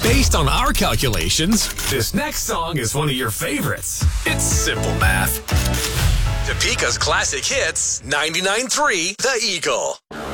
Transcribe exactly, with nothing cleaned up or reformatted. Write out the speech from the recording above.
Based on our calculations, this next song is one of your favorites. It's simple math. Topeka's classic hits, ninety-nine point three The Eagle.